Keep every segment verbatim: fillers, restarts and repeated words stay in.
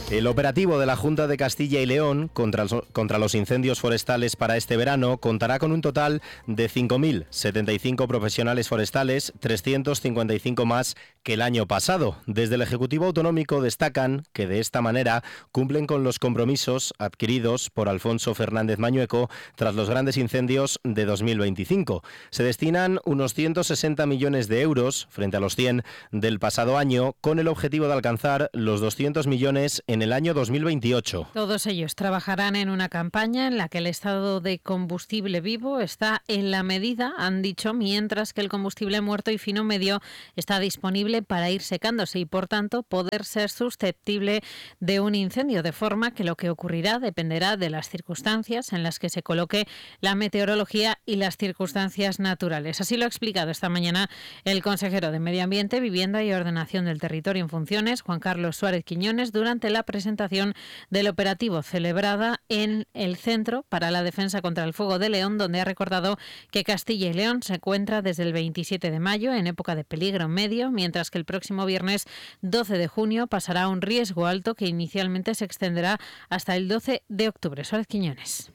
El operativo de la Junta de Castilla y León contra, contra los incendios forestales para este verano contará con un total de cinco mil setenta y cinco profesionales forestales, trescientos cincuenta y cinco más que el año pasado. Desde el Ejecutivo Autonómico destacan que de esta manera cumplen con los compromisos adquiridos por Alfonso Fernández Mañueco tras los grandes incendios de dos mil veinticinco. Se destinan unos ciento sesenta millones de euros frente a los cien del pasado año, con el objetivo de alcanzar los doscientos millones en el año dos mil veintiocho. Todos ellos trabajarán en una campaña en la que el estado de combustible vivo está en la medida, han dicho, mientras que el combustible muerto y fino medio está disponible para ir secándose y, por tanto, poder ser susceptible de un incendio, de forma que lo que ocurrirá dependerá de las circunstancias en las que se coloque la meteorología y las circunstancias naturales. Así lo ha explicado esta mañana el consejero de Medio Ambiente, Vivienda y Ordenación del Territorio en funciones, Juan Carlos Suárez Quiñones, durante la presentación del operativo celebrada en el Centro para la Defensa contra el Fuego de León, donde ha recordado que Castilla y León se encuentra desde el veintisiete de mayo en época de peligro medio, mientras que el próximo viernes doce de junio pasará a un riesgo alto que inicialmente se extenderá hasta el doce de octubre. Suárez Quiñones.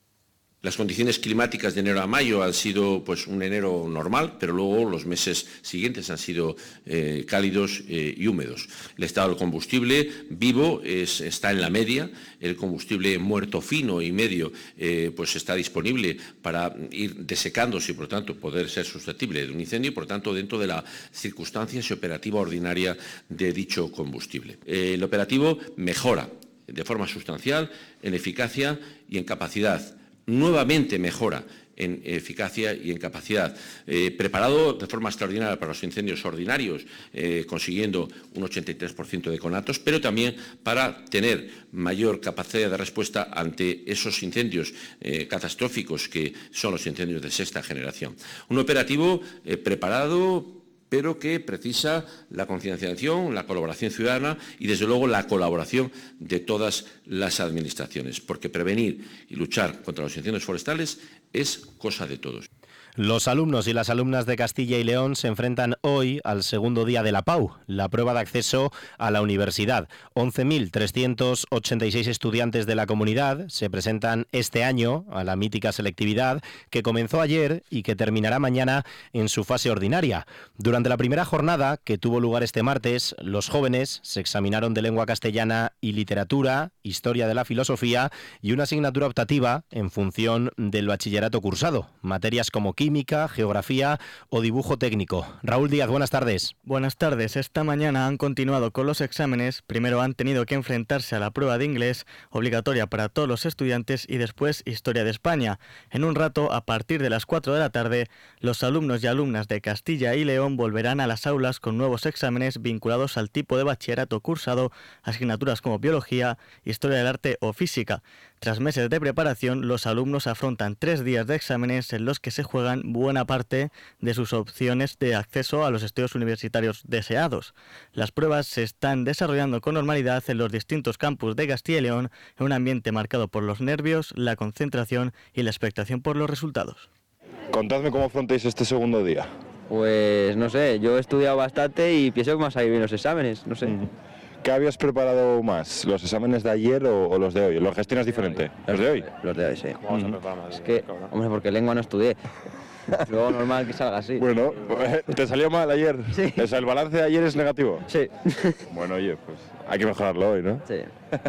Las condiciones climáticas de enero a mayo han sido pues un enero normal, pero luego los meses siguientes han sido eh, cálidos eh, y húmedos. El estado del combustible vivo es, está en la media, el combustible muerto fino y medio eh, pues está disponible para ir desecándose y por lo tanto poder ser susceptible de un incendio y por lo tanto dentro de las circunstancias y operativa ordinaria de dicho combustible. Eh, el operativo mejora de forma sustancial en eficacia y en capacidad. Nuevamente mejora en eficacia y en capacidad, eh, preparado de forma extraordinaria para los incendios ordinarios, eh, consiguiendo un ochenta y tres por ciento de conatos, pero también para tener mayor capacidad de respuesta ante esos incendios eh, catastróficos que son los incendios de sexta generación. Un operativo eh, preparado, pero que precisa la concienciación, la colaboración ciudadana y, desde luego, la colaboración de todas las administraciones, porque prevenir y luchar contra los incendios forestales es cosa de todos. Los alumnos y las alumnas de Castilla y León se enfrentan hoy al segundo día de la P A U, la prueba de acceso a la universidad. once mil trescientos ochenta y seis estudiantes de la comunidad se presentan este año a la mítica selectividad que comenzó ayer y que terminará mañana en su fase ordinaria. Durante la primera jornada, que tuvo lugar este martes, los jóvenes se examinaron de lengua castellana y literatura, historia de la filosofía y una asignatura optativa en función del bachillerato cursado, materias como química, geografía o dibujo técnico. Raúl Díaz, buenas tardes. Buenas tardes. Esta mañana han continuado con los exámenes. Primero han tenido que enfrentarse a la prueba de inglés, obligatoria para todos los estudiantes, y después historia de España. En un rato, a partir de las cuatro de la tarde, los alumnos y alumnas de Castilla y León volverán a las aulas con nuevos exámenes vinculados al tipo de bachillerato cursado, asignaturas como biología, historia del arte o física. Tras meses de preparación, los alumnos afrontan tres días de exámenes en los que se juegan buena parte de sus opciones de acceso a los estudios universitarios deseados. Las pruebas se están desarrollando con normalidad en los distintos campus de Castilla y León, en un ambiente marcado por los nervios, la concentración y la expectación por los resultados. Contadme cómo afrontáis este segundo día. Pues no sé, yo he estudiado bastante y pienso que me van a salir bien los exámenes, no sé. Mm. ¿Qué habías preparado más? ¿Los exámenes de ayer o, o los de hoy? ¿Los gestionas diferente? ¿Los de hoy? Los de hoy, sí. Vamos a preparar más. Es que, hombre, porque lengua no estudié. Luego normal que salga así. Bueno, ¿te salió mal ayer? Sí. O sea, ¿el balance de ayer es negativo? Sí. Bueno, oye, pues hay que mejorarlo hoy, ¿no? Sí.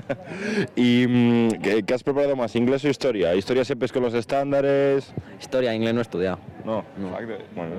¿Y ¿qué, qué has preparado más? ¿Inglés o historia? ¿Historia siempre es con los estándares? Historia, inglés no he estudiado. No. No. Bueno.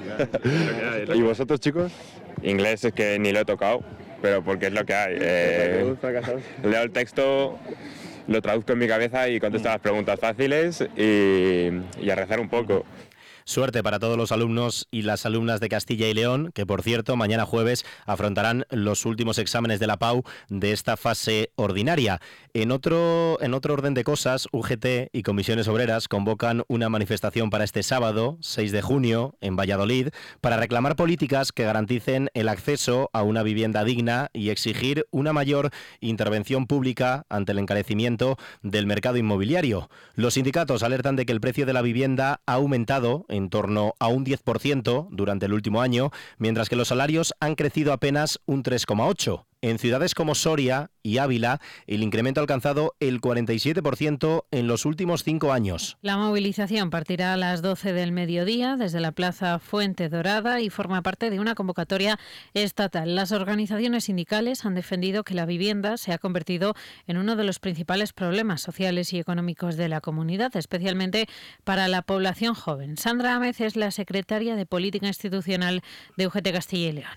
¿Y vosotros, chicos? Inglés es que ni lo he tocado, pero porque es lo que hay. Eh, leo el texto, lo traduzco en mi cabeza y contesto las preguntas fáciles y, y a rezar un poco. Suerte para todos los alumnos y las alumnas de Castilla y León, que por cierto mañana jueves afrontarán los últimos exámenes de la P A U de esta fase ordinaria. En otro, en otro orden de cosas, U G T y Comisiones Obreras convocan una manifestación para este sábado, seis de junio, en Valladolid, para reclamar políticas que garanticen el acceso a una vivienda digna y exigir una mayor intervención pública ante el encarecimiento del mercado inmobiliario. Los sindicatos alertan de que el precio de la vivienda ha aumentado en torno a un diez por ciento durante el último año, mientras que los salarios han crecido apenas un tres coma ocho por ciento. En ciudades como Soria y Ávila, el incremento ha alcanzado el cuarenta y siete por ciento en los últimos cinco años. La movilización partirá a las doce del mediodía desde la Plaza Fuente Dorada y forma parte de una convocatoria estatal. Las organizaciones sindicales han defendido que la vivienda se ha convertido en uno de los principales problemas sociales y económicos de la comunidad, especialmente para la población joven. Sandra Ámez es la secretaria de Política Institucional de U G T Castilla y León.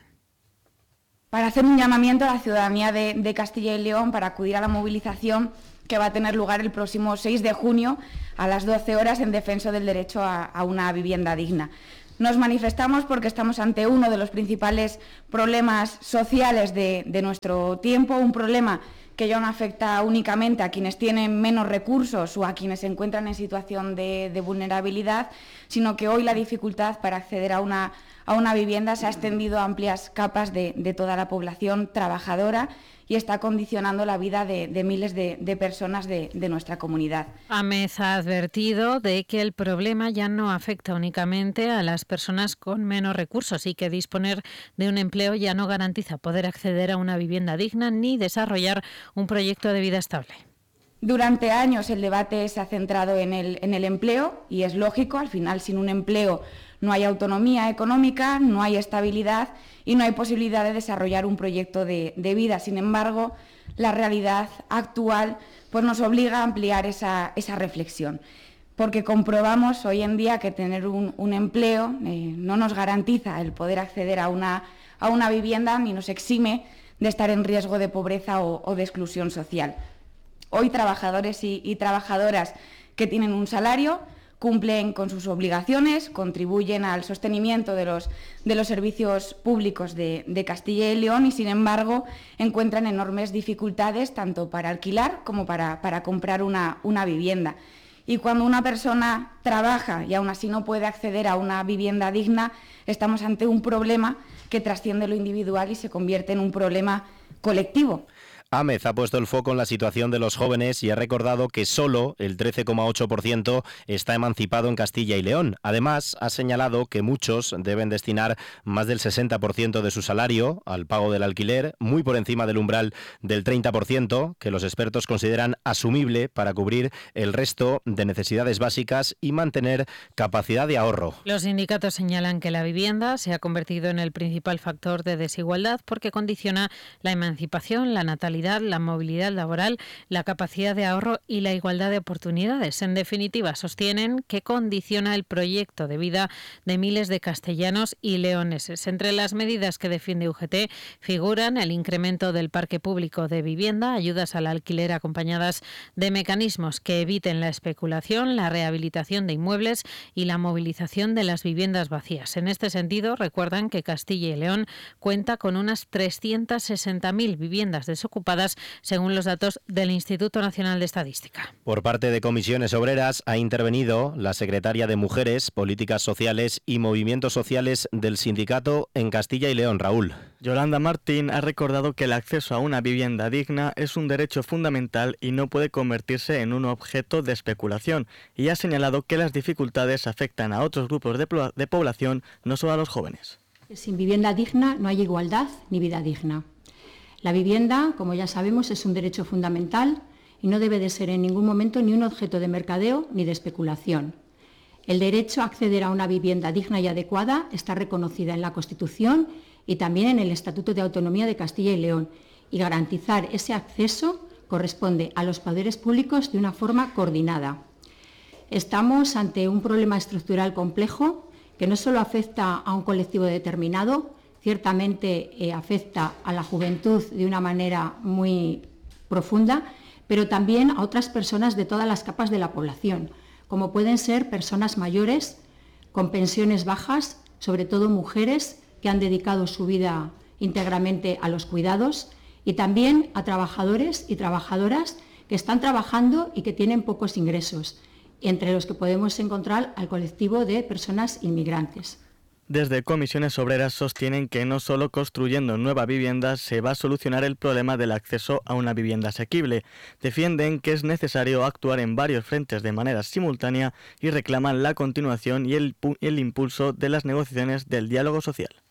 Para hacer un llamamiento a la ciudadanía de, de Castilla y León para acudir a la movilización que va a tener lugar el próximo seis de junio a las doce horas en defensa del derecho a, a una vivienda digna. Nos manifestamos porque estamos ante uno de los principales problemas sociales de, de nuestro tiempo, un problema que ya no afecta únicamente a quienes tienen menos recursos o a quienes se encuentran en situación de, de vulnerabilidad, sino que hoy la dificultad para acceder a una, a una vivienda se ha extendido a amplias capas de, de toda la población trabajadora y está condicionando la vida de, de miles de, de personas de, de nuestra comunidad. Ámez ha advertido de que el problema ya no afecta únicamente a las personas con menos recursos y que disponer de un empleo ya no garantiza poder acceder a una vivienda digna ni desarrollar un proyecto de vida estable. Durante años el debate se ha centrado en el, en el empleo y es lógico, al final sin un empleo no hay autonomía económica, no hay estabilidad y no hay posibilidad de desarrollar un proyecto de, de vida. Sin embargo, la realidad actual pues, nos obliga a ampliar esa, esa reflexión, porque comprobamos hoy en día que tener un, un empleo eh, no nos garantiza el poder acceder a una, a una vivienda ni nos exime de estar en riesgo de pobreza o, o de exclusión social. Hoy trabajadores y, y trabajadoras que tienen un salario cumplen con sus obligaciones, contribuyen al sostenimiento de los, de los servicios públicos de, de Castilla y León y, sin embargo, encuentran enormes dificultades tanto para alquilar como para, para comprar una, una vivienda. Y cuando una persona trabaja y aún así no puede acceder a una vivienda digna, estamos ante un problema que trasciende lo individual y se convierte en un problema colectivo. Ámez ha puesto el foco en la situación de los jóvenes y ha recordado que solo el trece coma ocho por ciento está emancipado en Castilla y León. Además, ha señalado que muchos deben destinar más del sesenta por ciento de su salario al pago del alquiler, muy por encima del umbral del treinta por ciento, que los expertos consideran asumible para cubrir el resto de necesidades básicas y mantener capacidad de ahorro. Los sindicatos señalan que la vivienda se ha convertido en el principal factor de desigualdad porque condiciona la emancipación, la natalidad, la movilidad laboral, la capacidad de ahorro y la igualdad de oportunidades. En definitiva, sostienen que condiciona el proyecto de vida de miles de castellanos y leoneses. Entre las medidas que defiende U G T figuran el incremento del parque público de vivienda, ayudas al alquiler acompañadas de mecanismos que eviten la especulación, la rehabilitación de inmuebles y la movilización de las viviendas vacías. En este sentido, recuerdan que Castilla y León cuenta con unas trescientas sesenta mil viviendas desocupadas según los datos del Instituto Nacional de Estadística. Por parte de Comisiones Obreras ha intervenido la secretaria de Mujeres, Políticas Sociales y Movimientos Sociales del sindicato en Castilla y León, Raúl. Yolanda Martín ha recordado que el acceso a una vivienda digna es un derecho fundamental y no puede convertirse en un objeto de especulación, y ha señalado que las dificultades afectan a otros grupos de, de población, no solo a los jóvenes. Sin vivienda digna no hay igualdad ni vida digna. La vivienda, como ya sabemos, es un derecho fundamental y no debe de ser en ningún momento ni un objeto de mercadeo ni de especulación. El derecho a acceder a una vivienda digna y adecuada está reconocida en la Constitución y también en el Estatuto de Autonomía de Castilla y León, y garantizar ese acceso corresponde a los poderes públicos de una forma coordinada. Estamos ante un problema estructural complejo que no solo afecta a un colectivo determinado, ciertamente eh, afecta a la juventud de una manera muy profunda, pero también a otras personas de todas las capas de la población, como pueden ser personas mayores con pensiones bajas, sobre todo mujeres que han dedicado su vida íntegramente a los cuidados, y también a trabajadores y trabajadoras que están trabajando y que tienen pocos ingresos, entre los que podemos encontrar al colectivo de personas inmigrantes. Desde Comisiones Obreras sostienen que no solo construyendo nueva vivienda se va a solucionar el problema del acceso a una vivienda asequible. Defienden que es necesario actuar en varios frentes de manera simultánea y reclaman la continuación y el, el impulso de las negociaciones del diálogo social.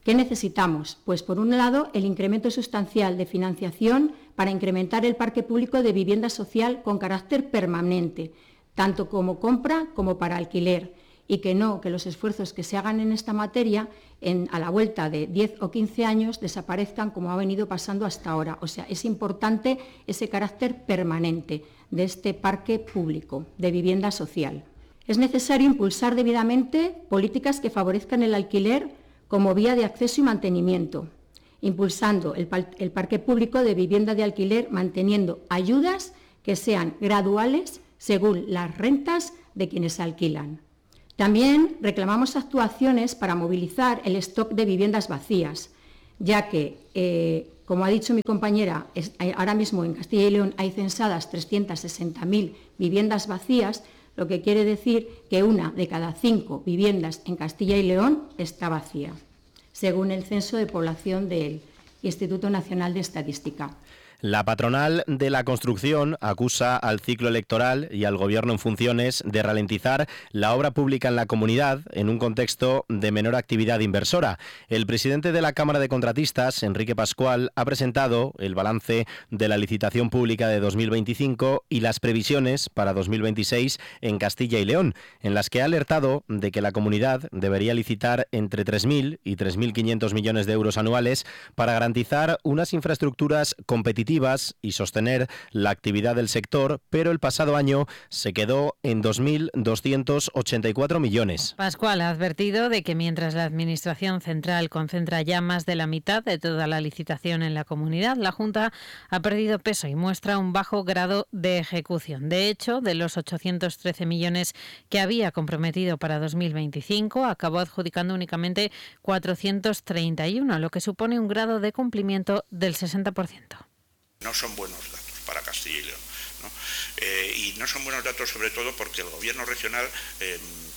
¿Qué necesitamos? Pues, por un lado, el incremento sustancial de financiación para incrementar el parque público de vivienda social con carácter permanente, tanto como compra como para alquiler, y que no, que los esfuerzos que se hagan en esta materia en, a la vuelta de diez o quince años desaparezcan como ha venido pasando hasta ahora. O sea, es importante ese carácter permanente de este parque público de vivienda social. Es necesario impulsar debidamente políticas que favorezcan el alquiler como vía de acceso y mantenimiento, impulsando el, el parque público de vivienda de alquiler, manteniendo ayudas que sean graduales según las rentas de quienes alquilan. También reclamamos actuaciones para movilizar el stock de viviendas vacías, ya que, eh, como ha dicho mi compañera, es, ahora mismo en Castilla y León hay censadas trescientas sesenta mil viviendas vacías, lo que quiere decir que una de cada cinco viviendas en Castilla y León está vacía, según el Censo de Población del Instituto Nacional de Estadística. La patronal de la construcción acusa al ciclo electoral y al Gobierno en funciones de ralentizar la obra pública en la comunidad en un contexto de menor actividad inversora. El presidente de la Cámara de Contratistas, Enrique Pascual, ha presentado el balance de la licitación pública de dos mil veinticinco y las previsiones para dos mil veintiséis en Castilla y León, en las que ha alertado de que la comunidad debería licitar entre tres mil y tres mil quinientos millones de euros anuales para garantizar unas infraestructuras competitivas y sostener la actividad del sector, pero el pasado año se quedó en dos mil doscientos ochenta y cuatro millones. Pascual ha advertido de que mientras la Administración Central concentra ya más de la mitad de toda la licitación en la comunidad, la Junta ha perdido peso y muestra un bajo grado de ejecución. De hecho, de los ochocientos trece millones que había comprometido para dos mil veinticinco, acabó adjudicando únicamente cuatrocientos treinta y uno, lo que supone un grado de cumplimiento del sesenta por ciento. No son buenos datos para Castilla y León, ¿no? Eh, y no son buenos datos sobre todo porque el gobierno regional, eh,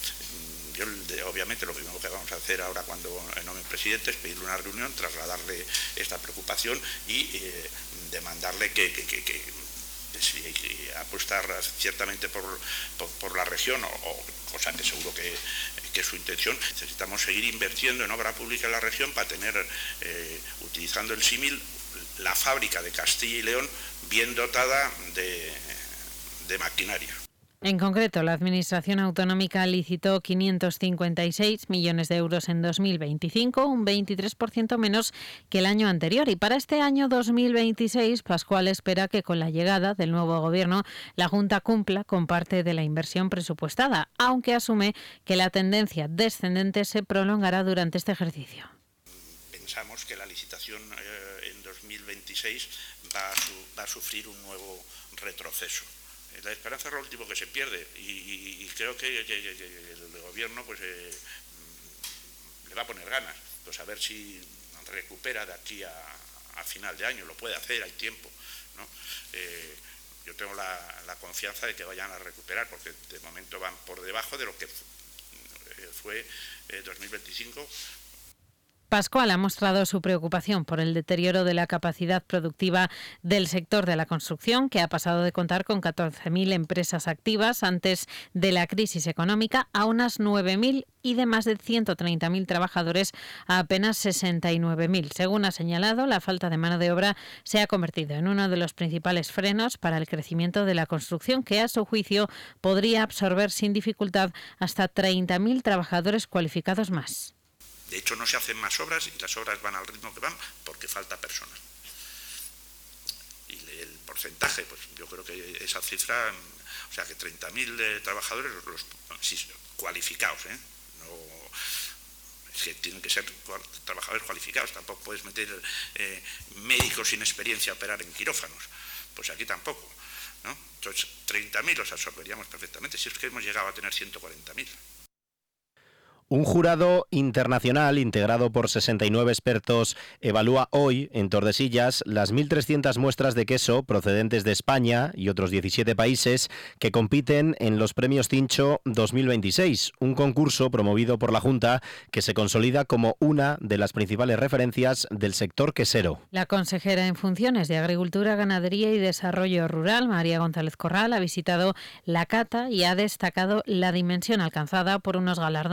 yo obviamente lo primero que vamos a hacer ahora cuando nombre presidente es pedirle una reunión, trasladarle esta preocupación y eh, demandarle que, que, que, que si apostar ciertamente por, por, por la región, o, o cosa que seguro que, que es su intención. Necesitamos seguir invirtiendo en obra pública en la región para tener, eh, utilizando el símil, la fábrica de Castilla y León bien dotada de, de maquinaria. En concreto, la Administración Autonómica licitó quinientos cincuenta y seis millones de euros en dos mil veinticinco, un veintitrés por ciento menos que el año anterior. Y para este año dos mil veintiséis, Pascual espera que con la llegada del nuevo Gobierno la Junta cumpla con parte de la inversión presupuestada, aunque asume que la tendencia descendente se prolongará durante este ejercicio. Pensamos que la licitación eh, en dos mil veintiséis va a, su, va a sufrir un nuevo retroceso. La esperanza es lo último que se pierde y, y, y creo que, que, que el gobierno pues eh, le va a poner ganas, pues a ver si recupera de aquí a, a final de año. Lo puede hacer, hay tiempo, ¿no? Eh, yo tengo la, la confianza de que vayan a recuperar, porque de momento van por debajo de lo que fue eh, dos mil veinticinco. Pascual ha mostrado su preocupación por el deterioro de la capacidad productiva del sector de la construcción, que ha pasado de contar con catorce mil empresas activas antes de la crisis económica a unas nueve mil y de más de ciento treinta mil trabajadores a apenas sesenta y nueve mil. Según ha señalado, la falta de mano de obra se ha convertido en uno de los principales frenos para el crecimiento de la construcción, que a su juicio podría absorber sin dificultad hasta treinta mil trabajadores cualificados más. De hecho, no se hacen más obras y las obras van al ritmo que van porque falta personal. Y el porcentaje, pues yo creo que esa cifra, o sea que treinta mil eh, trabajadores los, sí, cualificados, ¿eh? No, es que tienen que ser trabajadores cualificados, tampoco puedes meter eh, médicos sin experiencia a operar en quirófanos, pues aquí tampoco, ¿no? Entonces, treinta mil los absorberíamos perfectamente, si es que hemos llegado a tener ciento cuarenta mil. Un jurado internacional integrado por sesenta y nueve expertos evalúa hoy en Tordesillas las mil trescientas muestras de queso procedentes de España y otros diecisiete países que compiten en los Premios Cincho dos mil veintiséis, un concurso promovido por la Junta que se consolida como una de las principales referencias del sector quesero. La consejera en funciones de Agricultura, Ganadería y Desarrollo Rural, María González Corral, ha visitado la cata y ha destacado la dimensión alcanzada por unos galardones que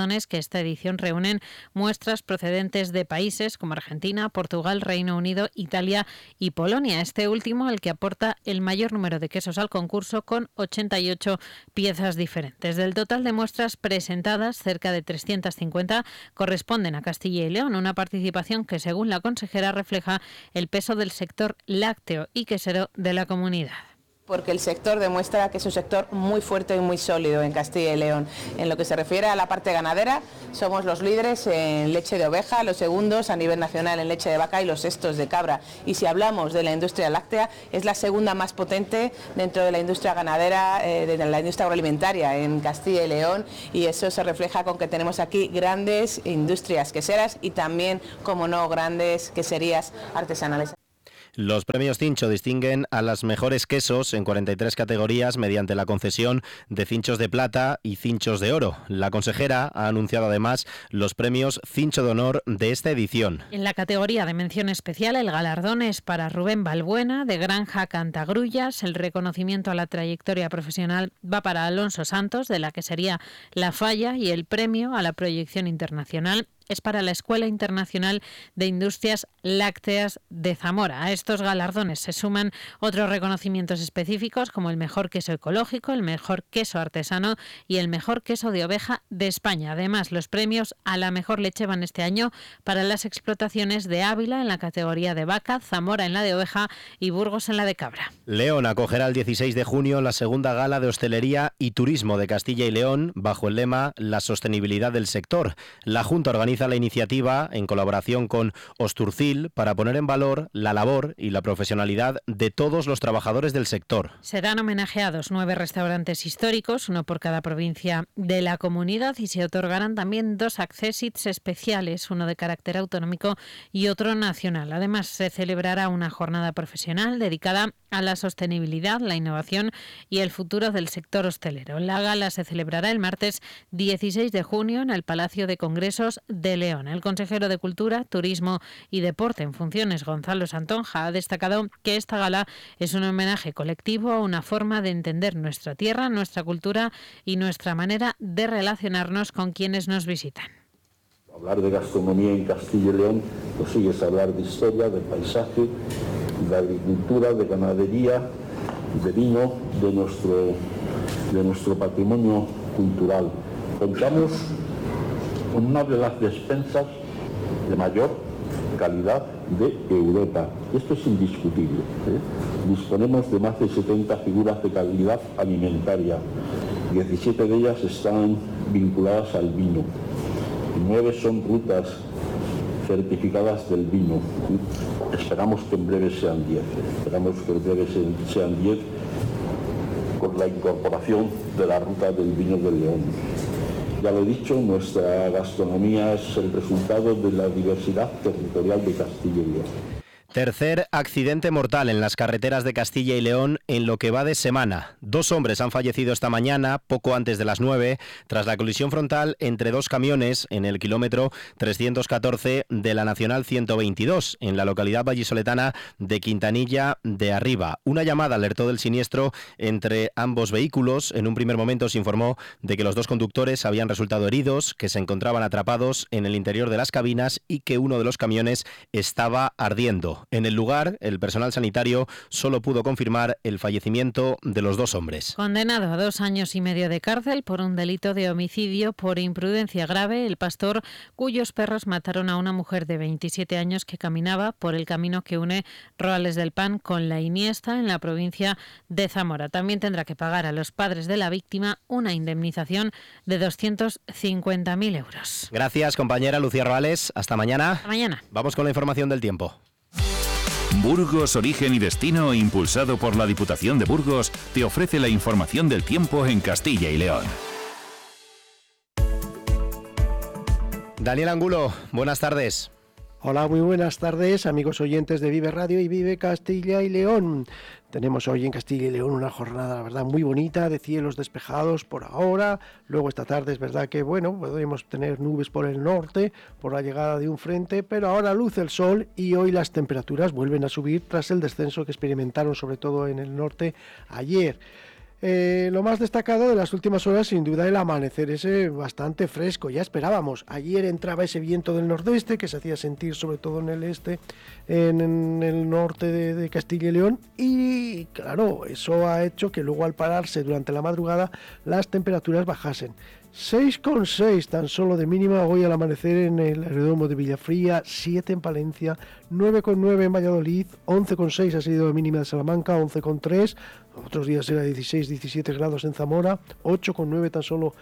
esta edición reúnen muestras procedentes de países como Argentina, Portugal, Reino Unido, Italia y Polonia. Este último, el que aporta el mayor número de quesos al concurso, con ochenta y ocho piezas diferentes. Del total de muestras presentadas, cerca de trescientas cincuenta corresponden a Castilla y León, una participación que, según la consejera, refleja el peso del sector lácteo y quesero de la comunidad. Porque el sector demuestra que es un sector muy fuerte y muy sólido en Castilla y León. En lo que se refiere a la parte ganadera, somos los líderes en leche de oveja, los segundos a nivel nacional en leche de vaca y los sextos de cabra. Y si hablamos de la industria láctea, es la segunda más potente dentro de la industria ganadera, eh, de la industria agroalimentaria en Castilla y León, y eso se refleja con que tenemos aquí grandes industrias queseras y también, como no, grandes queserías artesanales. Los premios Cincho distinguen a las mejores quesos en cuarenta y tres categorías mediante la concesión de cinchos de plata y cinchos de oro. La consejera ha anunciado además los premios Cincho de Honor de esta edición. En la categoría de mención especial, el galardón es para Rubén Balbuena, de Granja Cantagrullas. El reconocimiento a la trayectoria profesional va para Alonso Santos, de la quesería La Falla, y el premio a la proyección internacional es para la Escuela Internacional de Industrias Lácteas de Zamora. A estos galardones se suman otros reconocimientos específicos, como el mejor queso ecológico, el mejor queso artesano y el mejor queso de oveja de España. Además, los premios a la mejor leche van este año para las explotaciones de Ávila en la categoría de vaca, Zamora en la de oveja y Burgos en la de cabra. León acogerá el dieciséis de junio la segunda gala de hostelería y turismo de Castilla y León bajo el lema La sostenibilidad del sector. La Junta organiza la iniciativa en colaboración con Osturcil para poner en valor la labor y la profesionalidad de todos los trabajadores del sector. Serán homenajeados nueve restaurantes históricos, uno por cada provincia de la comunidad, y se otorgarán también dos accessits especiales, uno de carácter autonómico y otro nacional. Además, se celebrará una jornada profesional dedicada a la sostenibilidad, la innovación y el futuro del sector hostelero. La gala se celebrará el martes dieciséis de junio en el Palacio de Congresos de León. El consejero de Cultura, Turismo y Deporte en funciones, Gonzalo Santonja, ha destacado que esta gala es un homenaje colectivo a una forma de entender nuestra tierra, nuestra cultura y nuestra manera de relacionarnos con quienes nos visitan. Hablar de gastronomía en Castilla y León, pues sí, es hablar de historia, de paisaje, de agricultura, de ganadería, de vino, de nuestro, de nuestro patrimonio cultural. Contamos con una de las despensas de mayor calidad de Europa. Esto es indiscutible, ¿eh? Disponemos de más de setenta figuras de calidad alimentaria. diecisiete de ellas están vinculadas al vino. nueve son rutas certificadas del vino. Esperamos que en breve sean diez. Esperamos que en breve sean diez con la incorporación de la ruta del vino de León. Ya lo he dicho, nuestra gastronomía es el resultado de la diversidad territorial de Castilla y León. Tercer accidente mortal en las carreteras de Castilla y León en lo que va de semana. Dos hombres han fallecido esta mañana, poco antes de las nueve, tras la colisión frontal entre dos camiones en el kilómetro trescientos catorce de la Nacional ciento veintidós, en la localidad vallisoletana de Quintanilla de Arriba. Una llamada alertó del siniestro entre ambos vehículos. En un primer momento se informó de que los dos conductores habían resultado heridos, que se encontraban atrapados en el interior de las cabinas y que uno de los camiones estaba ardiendo. En el lugar, el personal sanitario solo pudo confirmar el fallecimiento de los dos hombres. Condenado a dos años y medio de cárcel por un delito de homicidio por imprudencia grave, el pastor cuyos perros mataron a una mujer de veintisiete años que caminaba por el camino que une Roales del Pan con La Iniesta en la provincia de Zamora. También tendrá que pagar a los padres de la víctima una indemnización de doscientos cincuenta mil euros. Gracias, compañera Lucía Roales. Hasta mañana. Hasta mañana. Vamos con la información del tiempo. Burgos, Origen y Destino, impulsado por la Diputación de Burgos, te ofrece la información del tiempo en Castilla y León. Daniel Angulo, buenas tardes. Hola, muy buenas tardes, amigos oyentes de Vive Radio y Vive Castilla y León. Tenemos hoy en Castilla y León una jornada, la verdad, muy bonita, de cielos despejados por ahora. Luego esta tarde es verdad que, bueno, podemos tener nubes por el norte, por la llegada de un frente, pero ahora luce el sol y hoy las temperaturas vuelven a subir tras el descenso que experimentaron, sobre todo en el norte, ayer. Eh, lo más destacado de las últimas horas, sin duda, el amanecer ese bastante fresco. Ya esperábamos. Ayer entraba ese viento del nordeste que se hacía sentir sobre todo en el este, en, en el norte de, de Castilla y León. Y claro, eso ha hecho que luego al pararse durante la madrugada las temperaturas bajasen. seis coma seis tan solo de mínima hoy al amanecer en el aeródromo de Villafría, siete en Palencia, nueve coma nueve en Valladolid, once coma seis ha sido la mínima de Salamanca, once coma tres, otros días era dieciséis, diecisiete grados en Zamora, ocho coma nueve tan solo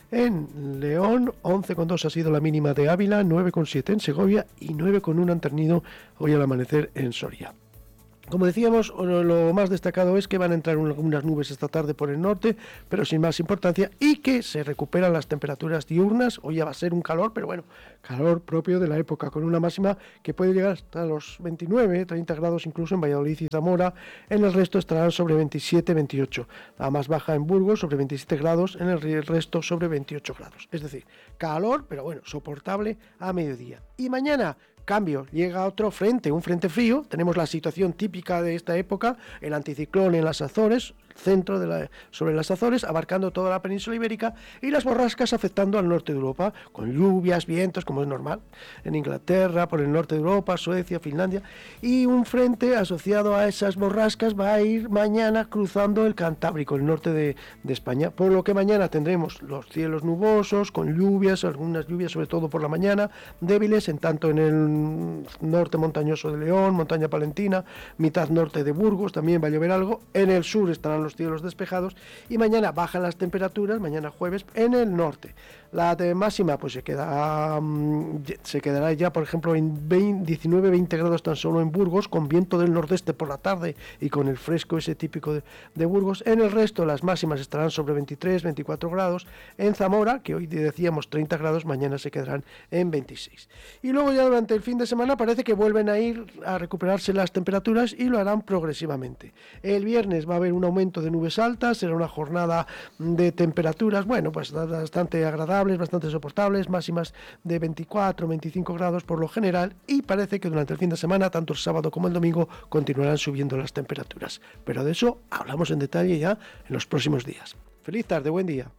en León, once coma dos ha sido la mínima de Ávila, nueve coma siete en Segovia y nueve coma uno han tenido hoy al amanecer en Soria. Como decíamos, lo más destacado es que van a entrar algunas nubes esta tarde por el norte, pero sin más importancia, y que se recuperan las temperaturas diurnas. Hoy ya va a ser un calor, pero bueno, calor propio de la época, con una máxima que puede llegar hasta los veintinueve, treinta grados incluso en Valladolid y Zamora. En el resto estarán sobre veintisiete, veintiocho. La más baja en Burgos sobre veintisiete grados, en el resto sobre veintiocho grados. Es decir, calor, pero bueno, soportable a mediodía. Y mañana, cambio, llega otro frente, un frente frío. Tenemos la situación típica de esta época, el anticiclón en las Azores, centro de la, sobre las Azores, abarcando toda la península ibérica, y las borrascas afectando al norte de Europa, con lluvias, vientos, como es normal, en Inglaterra, por el norte de Europa, Suecia, Finlandia, y un frente asociado a esas borrascas va a ir mañana cruzando el Cantábrico, el norte de, de España, por lo que mañana tendremos los cielos nubosos, con lluvias, algunas lluvias sobre todo por la mañana, débiles, en tanto en el norte montañoso de León, montaña palentina, mitad norte de Burgos, también va a llover algo, en el sur estarán los cielos despejados, y mañana bajan las temperaturas, mañana jueves, en el norte. La de máxima pues se queda um, se quedará ya, por ejemplo, en veinte, diecinueve, veinte grados tan solo en Burgos, con viento del nordeste por la tarde y con el fresco ese típico de, de Burgos. En el resto las máximas estarán sobre veintitrés, veinticuatro grados. En Zamora, que hoy decíamos treinta grados, mañana se quedarán en veintiséis. Y luego ya durante el fin de semana parece que vuelven a ir a recuperarse las temperaturas y lo harán progresivamente. El viernes va a haber un aumento de nubes altas, será una jornada de temperaturas, bueno, pues bastante agradables, bastante soportables, máximas de veinticuatro, veinticinco grados por lo general, y parece que durante el fin de semana, tanto el sábado como el domingo, continuarán subiendo las temperaturas. Pero de eso hablamos en detalle ya en los próximos días. Feliz tarde, buen día.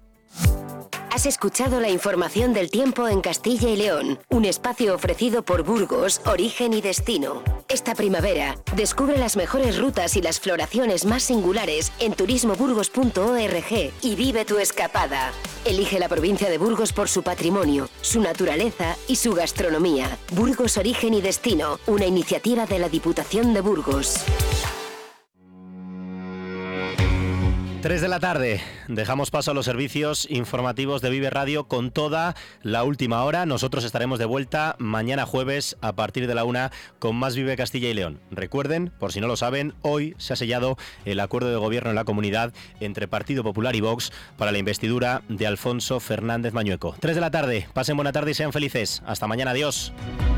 Has escuchado la información del tiempo en Castilla y León, un espacio ofrecido por Burgos, Origen y Destino. Esta primavera, descubre las mejores rutas y las floraciones más singulares en turismo burgos punto org y vive tu escapada. Elige la provincia de Burgos por su patrimonio, su naturaleza y su gastronomía. Burgos, Origen y Destino, una iniciativa de la Diputación de Burgos. tres de la tarde, dejamos paso a los servicios informativos de Vive Radio con toda la última hora. Nosotros estaremos de vuelta mañana jueves a partir de la una con más Vive Castilla y León. Recuerden, por si no lo saben, hoy se ha sellado el acuerdo de gobierno en la comunidad entre Partido Popular y Vox para la investidura de Alfonso Fernández Mañueco. tres de la tarde, pasen buena tarde y sean felices. Hasta mañana, adiós.